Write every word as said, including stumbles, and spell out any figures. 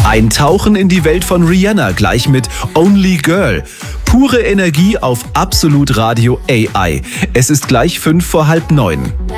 Eintauchen in die Welt von Rihanna gleich mit Only Girl. Pure Energie auf Absolut Radio A I. Es ist gleich fünf vor halb neun.